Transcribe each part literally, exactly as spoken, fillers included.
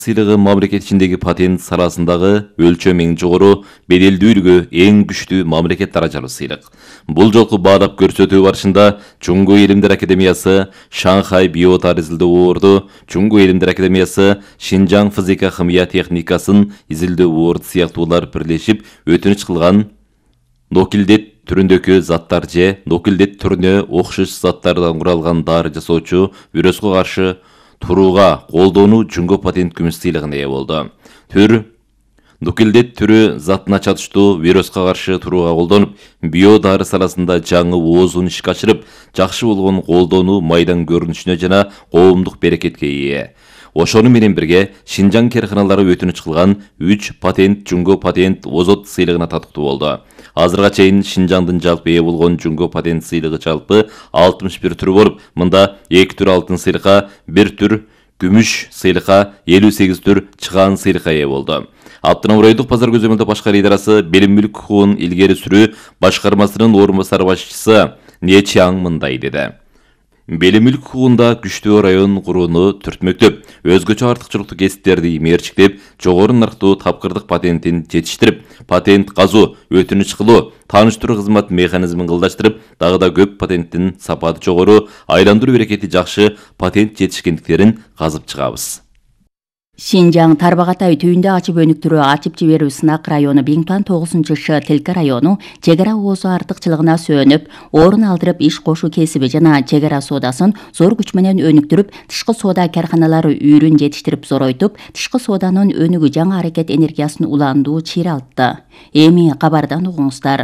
сыйлыгы мамлекет ичиндеги патент саласындагы өлчөм эң жогору, беделдүүлүгү эң күчтүү мамлекет даражалуу сыйлык. Бул жолку баадап көрсөтүү барышында Чуңгу Илимдер Академиясы Шанхай биотар изилдөө орду, Чуңгу Илимдер Академиясы Шинжаң физика химия техникасын изилдөө орду сыяктуулар бирлешип өтүнүч кылган нокилдет түрүндөгү заттар же нокилдет түрүнө окшош заттардан куралган дары жасоочу вируско каршы турууга колдонуу Чуңгу патент күмүс сыйлыгына ээ болду. Түр нукилдет түрү затына чатыштуу вирусқа каршы турууга колдонуп, биодары саласында жаңы оозун ишке ашырып, жакшы болгон колдонуу майдан көрүнүшүнө жана коомдук берекетке ээ. Ошону менен бирге Шинжаң керканалары өтүнүч кылган үч патент Чуңгу патент озот сыйлыгына татыктуу болду. Азырга чейин Шинжаңдын жалпы ээ болгон Чуңгу патент сыйлыгы жалпы алтымыш бир түрү болуп, мында эки түр алтын сыйлыкка, бир түр күмүш сыйлыкка, элүү сегиз түр чыгаан сыйлыкка ээ болду. Автономдук райондук базар көзөмөлдөө башкаруу идарасы Белим мүлк укугун илгери сүрүү башкармасынын орун басары башчысы Не Чаң мындай деди. Белим мүлк укугунда күчтүү район курууну түртмөктөп, өзгөчө артыкчылыктуу кесиптерди имээрчиктеп, жогору нарктуу тапкырдык патентин жетиштирип, патент казуу, өтүнүч кылуу, тааныштыруу кызмат механизмин кылдаштырып, дагы да көп патенттин сапаты жогору, айландыруу берекети жакшы патент жетишкендиктерин казып чыгабыз. Шинжаң Тарбағатай түйүндө ачып өнүктүрүү ачып жиберүү сынак району Биңтуан тогузунчу Ш Тилка району чек ара оозу артыкчылыгына сөөнүп, орун алдырып иш кошуу кесиби жана чек ара соодасын зор күч менен өнүктүрүп, тышкы соода карканалары үйрүн жетиштирип зоройтуп, тышкы сооданын өнүгүү жаңы аракет энергиясын уландуу чыйралтты. Эми кабардан угуңуздар.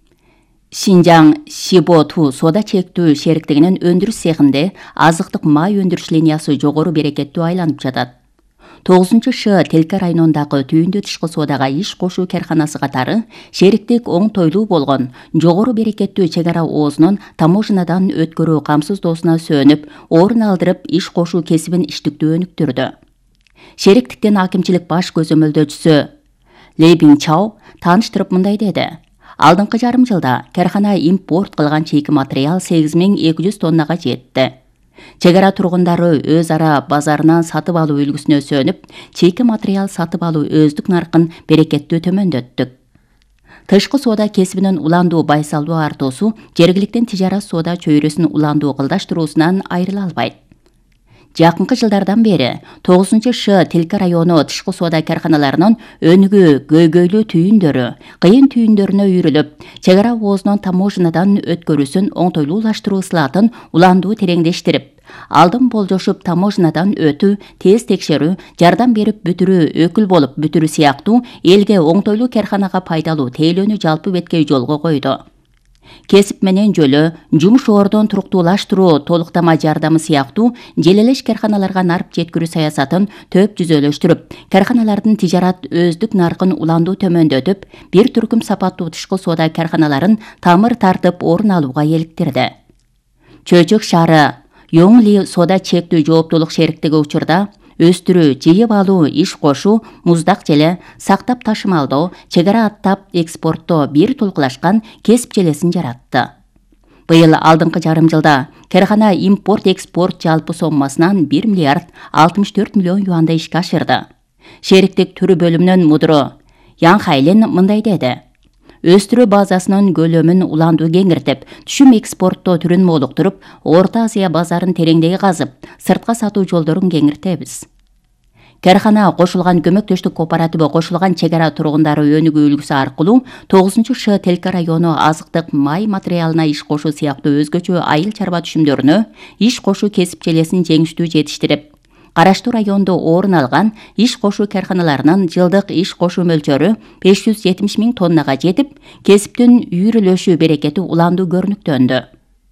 Шинжаң Шибо-Ту соода чектүү шериктигинин өндүрүш цехинде азыктык май өндүрүш линиясы жогору берекеттүү айланып жатат. тогузунчу Ш Тилка районундагы түйүндө тышкы соодага иш кошуу керканасы катары шериктик оңтойлуу болгон жогору берекеттүү чек ара оозунун таможнядан өткөрүү камсыздоосуна сөөнүп, орун алдырып иш кошуу кесибин иштиктүү өнүктүрдү. Шериктиктин акимчилик баш көзөмөлдөөчүсү Лей Биңчао тааныштырып мындай деди. Алдыңкы жарым жылда керкана импорт кылган чийки материал сегиз миң эки жүз тоннага жетти. Чек ара тургундары өз ара базарынан сатып алуу үлгүсүнө сөөнүп, чийки материал сатып алуу өздүк наркын берекеттүү төмөндөттүк. Тышкы соода кесибинин уландуу байсалдуу артуусу жергиликтин тижарат соода чөйрөсүн уландуу кылдаштыруусунан айрыла албайт. Жакынкы жылдардан бери тогузунчу Ш Тилка району тышкы соода карканаларынын өнүгүү көйгөйлүү түйүндөрү, кыйын түйүндөрүнө үйрүлүп, чек ара оозунун таможнядан өткөрүүсүн оңтойлуулаштыруу сылаатын уландуу тереңдештирип, алдын болжошуп таможнядан өтүү, тез текшерүү, жардам берип бүтүрүү, өкүл болуп бүтүрүү сыяктуу элге оңтойлуу карканага пайдалуу тейлөөнү жалпы беткей жолго койду. Кесип менен жөлө, жумуш ордун туруктуулаштыруу, толуктама жардамы сыяктуу желелеш карканаларга нарып жеткирүү саясатын төп жүзөлөштүрүп, карканалардын тижарат өздүк наркын уландуу төмөндөтүп, бир түркүм сапаттуу тышкы соода карканаларын тамыр тартып орун алууга эликтирди. Чөйчөк шаары Йоңли соода чектүү жооптуулук шериктиги учурда өстүрүү, жыйып алуу, иш кошуу, муздак желе, сактап ташымалдоо, чек ара аттап экспорттоо бир толкулашкан кесип желесин жаратты. Быйыл алдыңкы жарым жылда керкана импорт-экспорт жалпы соммасынан бир миллиард алтымыш төрт миллион юанды ишке ашырды. Шериктик түрү бөлүмүнүн мудуру Ян Хайлин мындай деди. Өстүрүү базасынын көлөмүн уландуу кеңиртип, түшүм экспорттоо түрүн молуктуруп, Орто Азия базарын тереңдей казып, сыртка сатуу жолдорун кеңиртебиз. Каркана кошулган көмөктөштүк кооператиби кошулган чек ара тургундары өнүгүү үлгүсү аркылуу тогузунчу Ш Тилка району азыктык май материалына иш кошуу сыяктуу өзгөчө айыл чарба түшүмдөрүнө иш кошуу кесип желесин жеңиштүү жетиштирип, караштуу райондо орун алган иш кошуу карканаларынын жылдык иш кошуу мөлчөрү беш жүз жетимиш миң тоннага жетип, кесиптин үйрүлөшүү берекети уландуу көрүнүктөндү.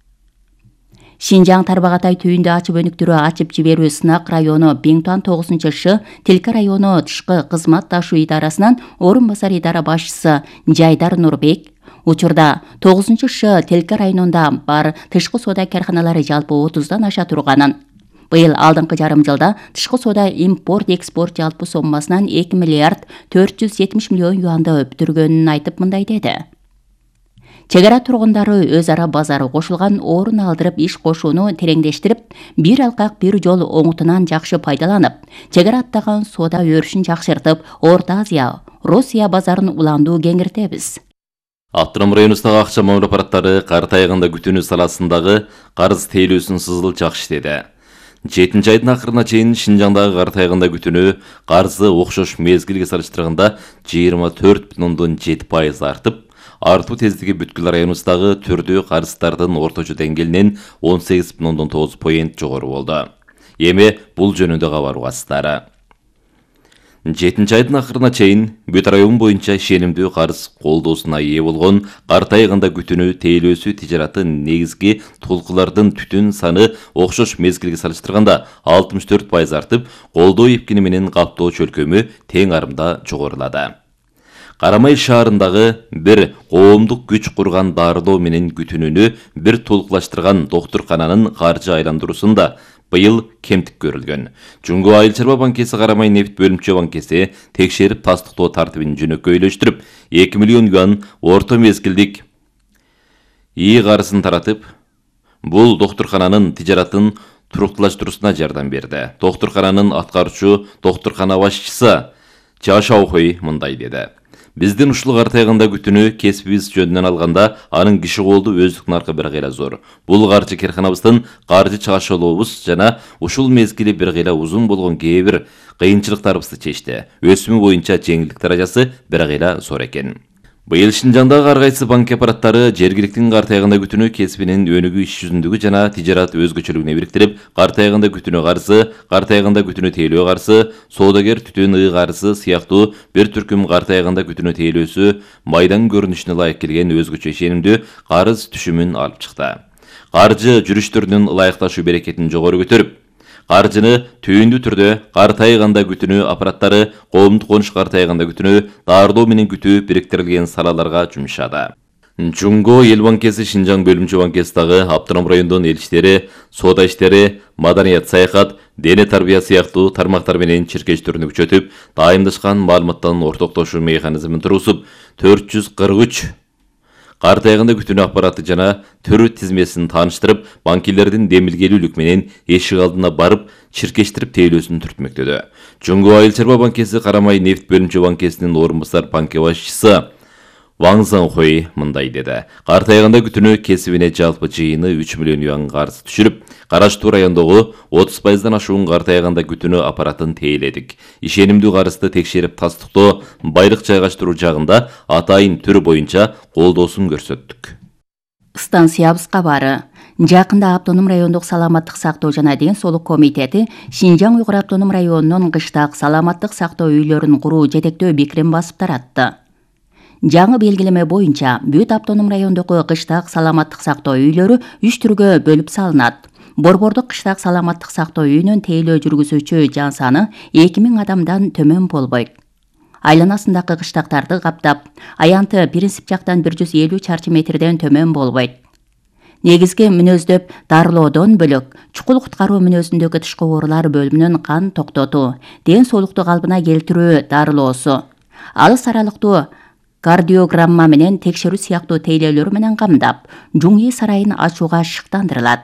Шинжаң Тарбағатай түйүндө ачып өнүктүрүү ачып жиберүү сынак району Биңтуан тогузунчу Ш Тилка району тышкы кызмат ташуу идарасынан орун басар идара башчысы Жайдар Нурбек учурда тогузунчу Ш Тилка районунда бар тышкы соода карканалары жалпы отуздан аша турганын, быйыл алдыңкы жарым жылда тышкы соода импорт-экспорт жалпы соммасынан эки миллиард төрт жүз жетимиш миллион юанды бүтүргөнүн айтып мындай деди. Чек ара тургундары өз ара базары кошулган орун алдырып иш кошууну тереңдештирип, бир алкак бир жол оңутунан жакшы пайдаланып, чек ара аттаган соода өрүшүн жакшыртып, Орто Азия, Россия базарын уландуу кеңиртебиз. Автоном районундагы акча мамиле аппараттары кар тайгында күтүүнү саласындагы карыз тейлөөсүн сызыл жакшы иштеди. жетинчи айдын акырына чейин Шинжаңдагы кар тайгында күтүүнү карызы окшош мезгилге салыштырганда жыйырма төрт бүтүн ондон жети пайыз артып, артуу тездиги бүткүл районундагы түрдүү карыздардын орточо деңгээлинен он сегиз бүтүн ондон тогуз поинт жогору болду. Эми бул жөнүндө кабар угасыздары. жетинчи айдын акырына чейин бүт район боюнча ишенимдүү карыз колдоосуна ээ болгон кар тайгында күтүүнү тейлөөсү тижараты негизги толкулардын түтүн саны окшош мезгилге салыштырганда алтымыш төрт пайыз артып, колдоо эпкини менен каптоо чөлкөмү тең арымда жогорулады. Карамай шаарындагы бир коомдук күч курган дарылоо менен күтүүнүнү бир толуклаштырган доктуркананын каржы айландыруусунда быйыл кемтик көрүлгөн. Жунго Айыл чарба банкеси Карамай нефт бөлүмчө банкеси текшерип тастыктоо тартибин жөнөкөйлөштүрүп, эки миллион юан орто мезгилдик ии карызын таратып, бул доктуркананын тижаратын туруктуулаштыруусуна жардам берди. Доктуркананын аткаруучу доктуркана башчысы Ча Шаохой мындай деди: Биздин ушул кар тайгында күтүүнү кесибибиз жөнүнөн алганда, анын киши колду өздүк наркы бир кыйла зор. Бул каржы керканабыздын каржы чыгашылуубуз жана ушул мезгили бир кыйла узун болгон кээ бир кыйынчылыктарыбызды чечти. Өсүмү боюнча жеңилдик даражасы бир кыйла зор экен. Быйыл Шинжаңдагы ар кайсы банк аппараттары жергиликтин кар тайгында күтүүнү кесибинин өнүгүү иш жүзүндүгү жана тижарат өзгөчөлүгүнө бириктирип, кар тайгында күтүүнү карызы, кар тайгында күтүүнү тейлөө карызы, соодагер түтүн ыы карызы сыяктуу бир түркүм кар тайгында күтүүнү тейлөөсү майдан көрүнүшүнө ылайык келген өзгөчө ишенимдүү карыз түшүмүн алып чыкты. Каржы жүрүштөрүнүн ылайыкташуу берекетин жогору көтөрүп, каржыны түйүндүү түрдө кар тайганда күтүүнү аппараттары коомдук конуш кар тайганда күтүүнү даарылоо менен күтүү бириктирилген салаларга жумшады. Жунго эл банкеси Шинжаң бөлүмчө банкесидагы автоном райондун эл иштери, соода иштери, маданият саякат, дене тарбия сыяктуу тармактар менен чиркештөрүнү күчөтүп, дайымдашкан маалыматтан ортоктошуу механизмин тургузуп, төрт жүз кырк үч кар тайгында күтүүнү аппараты жана түрү тизмесин тааныштырып, банкилердин демилгелүүлүк менен эшик алдына барып, чиркештирип тейлөөсүн түртмөктөдү. Жунго Айыл чарба банкеси Карамай нефт бөлүмчө банкесинин орун басар банке башчысы Ваң Занхой мындай деди: Кар тайгында күтүүнү кесибине жалпы жыйыны үч миллион юан карыз түшүрүп, караштуу райондогу отуз пайыздан ашуун кар тайгында күтүүнү аппаратын тейледик. Ишенимдүү карызды текшерип тастыктоо, байлык жайгаштыруу жагында атайын түрү боюнча колдоосун көрсөттүк. Станциябыз кабары. Жакында автоном райондук саламаттык сактоо жана ден соолук комитети Шинжаң Уйгур автоном районунун кыштак саламаттык сактоо үйлөрүн куруу жетектөө бекирин басып таратты. Жаңы белгилеме боюнча бүт автоном райондогу кыштак саламаттык сактоо үйлөрү үч түргө бөлүп салынат. Борбордук кыштак саламаттык сактоо үйүнүн тейлөө жүргүзүүчү жан саны эки миң адамдан төмөн болбойт. Айланасындагы кыштактарды каптап, аянты принцип жактан бир жүз элүү чарчы метрден төмөн болбойт. Негизги мүнөздөп дарылоодон бөлөк, чукул куткаруу мүнөзүндөгү тышкы оорулар бөлүмүнүн кан токтотуу, ден соолукту калыбына келтирүү дарылоосу, алыс аралыктуу кардиограмма менен текшерүү сыяктуу тейлөөлөр менен камдап, Жуңи сарайын ачууга шыктандырылат.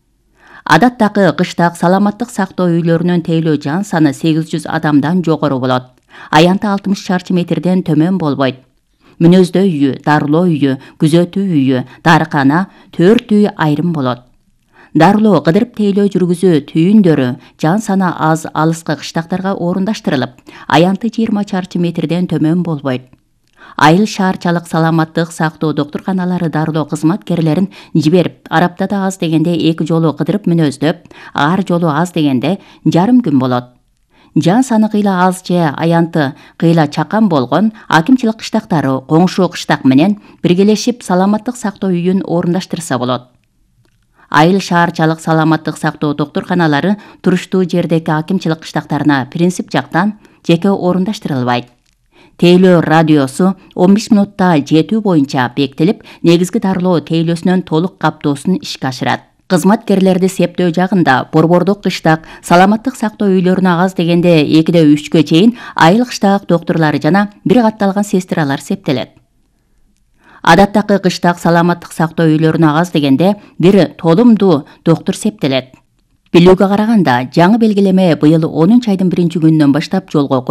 Адаттагы кыштак саламаттык сактоо үйлөрүнүн тейлөө жан саны сегиз жүз адамдан жогору болот. Аянты алтымыш чарчы метрден төмөн болбойт. Мүнөздөө үйү, дарылоо үйү, күзөтүү үйү, дарыкана, төрт үй айрым болот. Дарылоо, кыдырып тейлөө жүргүзүү түйүндөрү жан саны аз алыскы кыштактарга орундаштырылып, аянты жыйырма чарчы метрден төмөн болбойт. Айыл шаарчалык саламаттык сактоо доктурканалары дарылоо кызматкерлерин жиберип, араптада аз дегенде эки жолу кыдырып мүнөздөп, ар жолу аз дегенде жарым күн болот. Жан саны кыйла аз же аянты кыйла чакан болгон акимчилик кыштактары коңшу кыштак менен биргелешип саламаттык сактоо үйүн орундаштырса болот. Айыл шаарчалык саламаттык сактоо доктурканалары туруштуу жердеги акимчилик кыштактарына принцип жактан жеке орундаштырылбайт. Тейлөө радиосу он беш минутта жетүү боюнча бекитилип, негизги дарылоо тейлөөсүнөн толук каптоосун ишке ашырат. Кызматкерлерди септөө жагында борбордук кыштак саламаттык сактоо үйлөрүнө аз дегенде экиде үчкө чейин айыл кыштак доктурлары жана бир катталган сестралар септелет. Адаттагы кыштак саламаттык сактоо үйлөрүнө аз дегенде бир толумдуу доктур септелет. Билүүгө караганда, жаңы белгилеме быйыл онунчу айдын биринчи күнүнөн баштап жолго